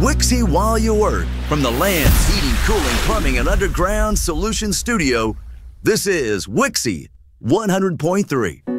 Wixie while you work. From the Land's Heating, Cooling, Plumbing, and Underground Solutions Studio, this is Wixie 100.3.